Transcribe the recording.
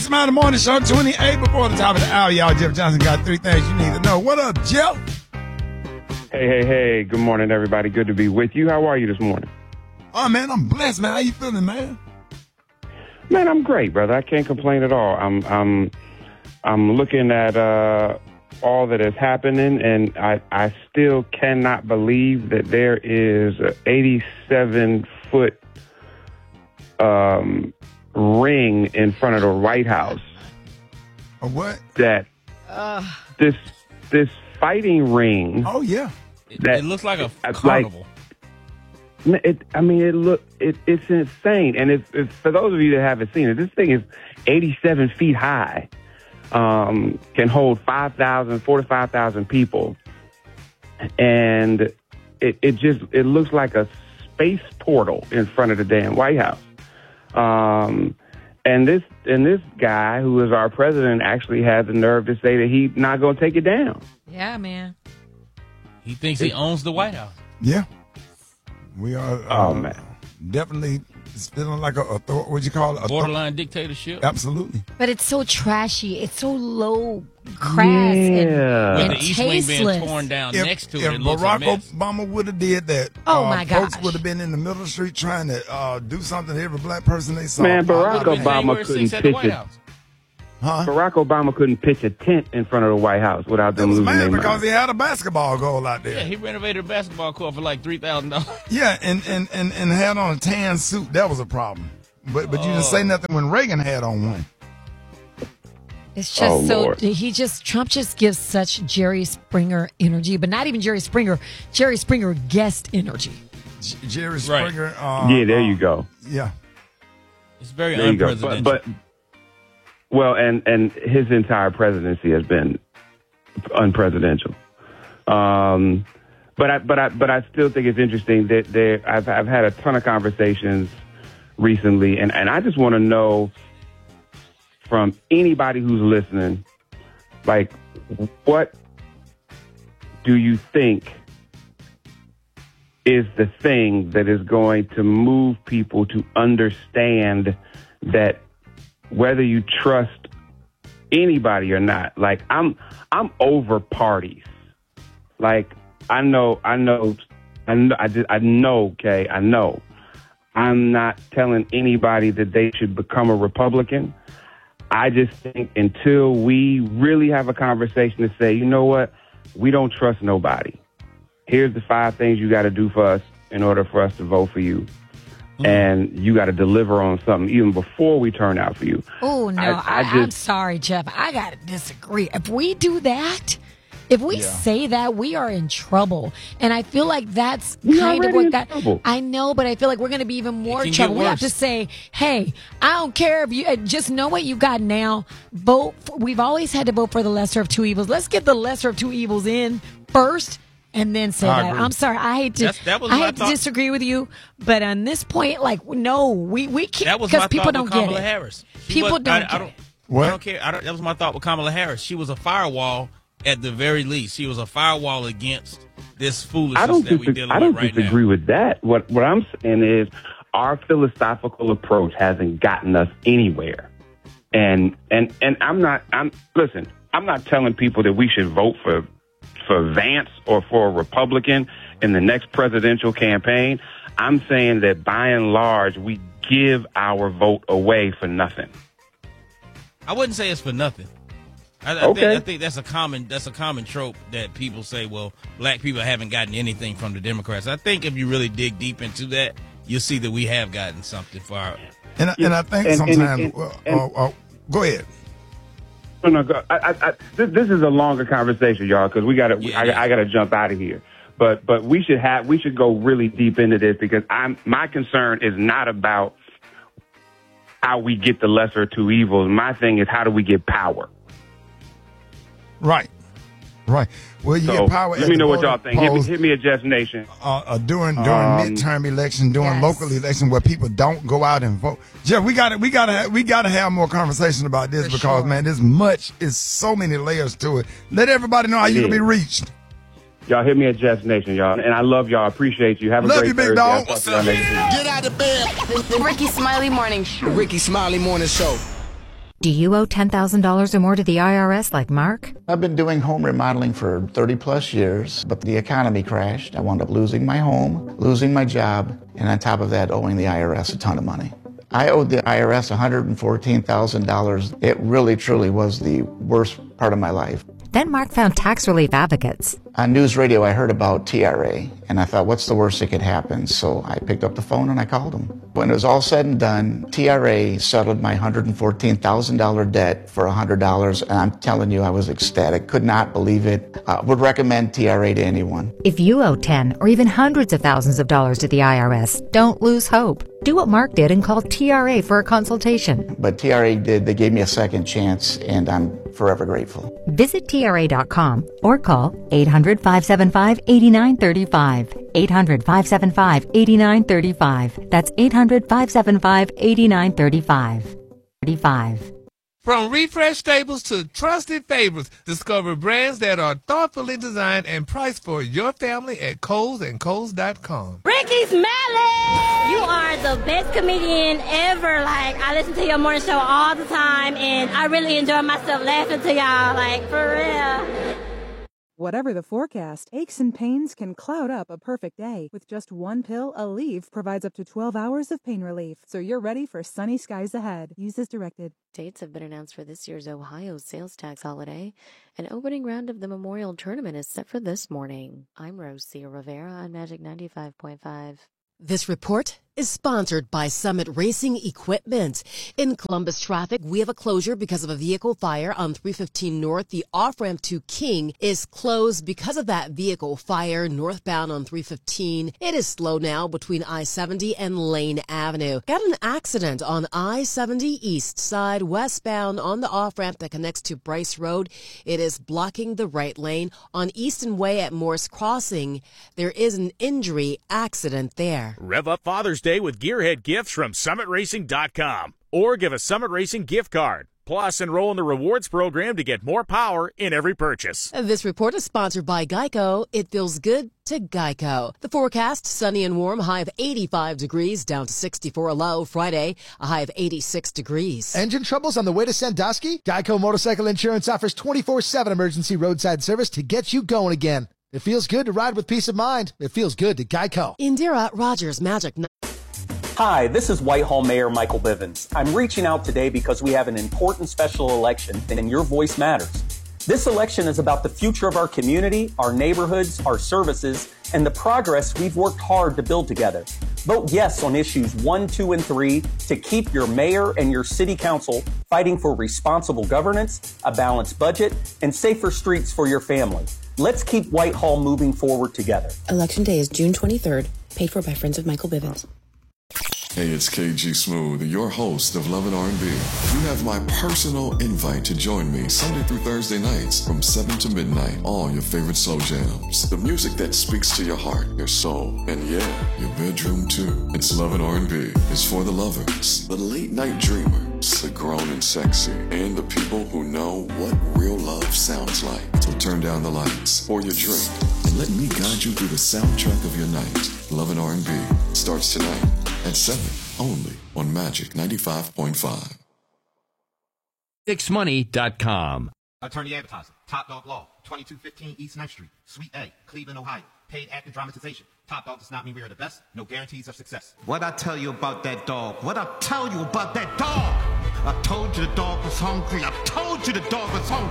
Smiley Morning Show, 28 before the top of the hour. Y'all, Jeff Johnson got 3 things you need to know. What up, Jeff? Hey. Good morning, everybody. Good to be with you. How are you this morning? Oh, man, I'm blessed, man. How you feeling, man? Man, I'm great, brother. I can't complain at all. I'm looking at all that is happening, and I still cannot believe that there is an 87-foot ring in front of the White House. A what? That this fighting ring. Oh, yeah. It looks like a carnival. It's insane. And it's for those of you that haven't seen it, this thing is 87 feet high. Can hold 4 to 5,000 people. And it looks like a space portal in front of the damn White House. And this guy, who is our president, actually had the nerve to say that he's not going to take it down. Yeah, man. He thinks he owns the White House. Yeah. We are man. Definitely feeling like what you call it? Borderline dictatorship. Absolutely. But it's so trashy. It's so low, crass, and the East Wing tasteless. being torn down next to if it looks Barack a mess. Obama would have did that, Oh, my folks gosh. would have been in the middle of the street trying to do something to every black person they saw. Man, Barack Would've been Obama January couldn't 6th at the White pitch it. House. Huh? Barack Obama couldn't pitch a tent in front of the White House without It them was losing their mad because mind. he had a basketball goal out there. Yeah, he renovated a basketball court for like $3,000. Yeah, and had on a tan suit. That was a problem. But you didn't say nothing when Reagan had on one. It's just Lord. Trump just gives such Jerry Springer energy, but not even Jerry Springer guest energy. Jerry Right. Springer. Yeah, there you go. Yeah. It's very There you go. unpresidential. Well, and his entire presidency has been unpresidential. But I still think it's interesting that I've had a ton of conversations recently, and I just want to know from anybody who's listening, like, what do you think is the thing that is going to move people to understand that whether you trust anybody or not, like I'm over parties. Like I know. Okay, I know. I'm not telling anybody that they should become a Republican. I just think until we really have a conversation to say, you know what, we don't trust nobody. Here's the 5 things you got to do for us in order for us to vote for you. And you got to deliver on something even before we turn out for you. Oh, no. I'm sorry, Jeff. I got to disagree. If we do that, if we say that, we are in trouble. And I feel like that's kind of what trouble. I know, but I feel like we're going to be even more in trouble. We have to say, hey, I don't care if you just know what you got now. Vote. We've always had to vote for the lesser of 2 evils. Let's get the lesser of 2 evils in first. And then say that. I'm sorry. I hate to disagree with you, but on this point, like, no, we can't. That was my people thought don't with get Kamala it. Harris. People don't get it. What? I don't care. That was my thought with Kamala Harris. She was a firewall at the very least. She was a firewall against this foolishness that we're dealing with right now. I don't disagree with that. What I'm saying is our philosophical approach hasn't gotten us anywhere. And I'm not telling people that we should vote for Vance or for a Republican in the next presidential campaign. I'm saying that by and large, we give our vote away for nothing. I wouldn't say it's for nothing. I think that's a common trope that people say, well, black people haven't gotten anything from the Democrats. I think if you really dig deep into that, you'll see that we have gotten something for our. And I think sometimes. Go ahead. No, go. This is a longer conversation, y'all, because we got to. I got to jump out of here. But we should go really deep into this because my concern is not about how we get the lesser of 2 evils. My thing is how do we get power? Right. Well, you get power. Let me know what y'all think. Hit me at Jeff Nation. During midterm election, during local election, where people don't go out and vote. Jeff, we gotta have more conversation about this because man, there's so many layers to it. Let everybody know how you can be reached. Y'all hit me at Jeff Nation, y'all, and I love y'all. Appreciate you. Have a love great you, big Thursday. dog. What's up? Get out of bed. The Ricky Smiley Morning Show. The Ricky Smiley Morning Show. Do you owe $10,000 or more to the IRS like Mark? I've been doing home remodeling for 30 plus years, but the economy crashed. I wound up losing my home, losing my job, and on top of that, owing the IRS a ton of money. I owed the IRS $114,000. It really, truly was the worst part of my life. Then Mark found tax relief advocates. On news radio, I heard about TRA, and I thought, what's the worst that could happen? So I picked up the phone and I called them. When it was all said and done, TRA settled my $114,000 debt for $100, and I'm telling you, I was ecstatic. Could not believe it. Would recommend TRA to anyone. If you owe 10 or even hundreds of thousands of dollars to the IRS, don't lose hope. Do what Mark did and call TRA for a consultation. But TRA did. They gave me a second chance, and I'm forever grateful. Visit TRA.com or call 800-575-8935. 800-575-8935. That's 800-575-8935. From refresh staples to trusted favorites, discover brands that are thoughtfully designed and priced for your family at KohlsandKohls.com. Ricky Smiley! You are the best comedian ever. I listen to your morning show all the time, and I really enjoy myself laughing to y'all, for real. Whatever the forecast, aches and pains can cloud up a perfect day. With just one pill, Aleve provides up to 12 hours of pain relief, so you're ready for sunny skies ahead. Use as directed. Dates have been announced for this year's Ohio sales tax holiday. An opening round of the Memorial Tournament is set for this morning. I'm Rosia Rivera on Magic 95.5. This report is sponsored by Summit Racing Equipment. In Columbus traffic, we have a closure because of a vehicle fire on 315 North. The off-ramp to King is closed because of that vehicle fire northbound on 315. It is slow now between I-70 and Lane Avenue. Got an accident on I-70 east side westbound on the off-ramp that connects to Bryce Road. It is blocking the right lane. On Easton Way at Morris Crossing, there is an injury accident there. Rev up Father's Day with Gearhead gifts from SummitRacing.com or give a Summit Racing gift card. Plus, enroll in the rewards program to get more power in every purchase. This report is sponsored by Geico. It feels good to Geico. The forecast, sunny and warm, high of 85 degrees, down to 64 a low. Friday, a high of 86 degrees. Engine troubles on the way to Sandusky? Geico Motorcycle Insurance offers 24/7 emergency roadside service to get you going again. It feels good to ride with peace of mind. It feels good to Geico. Indira Rogers, Magic. Hi, this is Whitehall Mayor Michael Bivens. I'm reaching out today because we have an important special election, and your voice matters. This election is about the future of our community, our neighborhoods, our services, and the progress we've worked hard to build together. Vote yes on issues 1, 2, and 3 to keep your mayor and your city council fighting for responsible governance, a balanced budget, and safer streets for your family. Let's keep Whitehall moving forward together. Election day is June 23rd, paid for by Friends of Michael Bivens. Hey, it's KG Smooth, your host of Love and R&B. You have my personal invite to join me Sunday through Thursday nights from 7 to midnight. All your favorite slow jams. The music that speaks to your heart, your soul, and yeah, your bedroom too. It's Love and R&B. It's for the lovers, the late night dreamers, the grown and sexy, and the people who know what real love sounds like. So turn down the lights, pour your drink, and let me guide you through the soundtrack of your night. Love and R&B starts tonight at 7, only on Magic 95.5. FixMoney.com. Attorney Advertising, Top Dog Law, 2215 East 9th Street, Suite A, Cleveland, Ohio. Paid active dramatization. Top Dog does not mean we are the best. No guarantees of success. What I tell you about that dog? What I tell you about that dog? I told you the dog was hungry. I told you the dog was hungry.